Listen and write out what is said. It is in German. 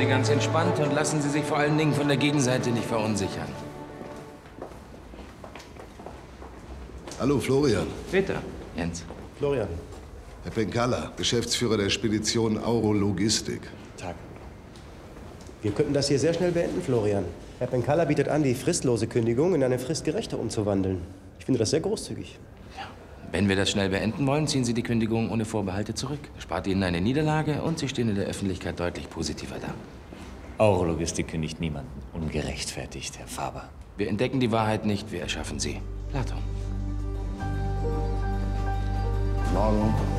Sie ganz entspannt und lassen Sie sich vor allen Dingen von der Gegenseite nicht verunsichern. Hallo, Florian. Bitte, Jens. Florian. Herr Penkala, Geschäftsführer der Spedition Auro Logistik. Tag. Wir könnten das hier sehr schnell beenden, Florian. Herr Penkala bietet an, die fristlose Kündigung in eine fristgerechte umzuwandeln. Ich finde das sehr großzügig. Ja. Wenn wir das schnell beenden wollen, ziehen Sie die Kündigung ohne Vorbehalte zurück. Spart Ihnen eine Niederlage und Sie stehen in der Öffentlichkeit deutlich positiver da. Auro Logistik kündigt niemanden ungerechtfertigt, Herr Faber. Wir entdecken die Wahrheit nicht, wir erschaffen sie. Platon. Morgen.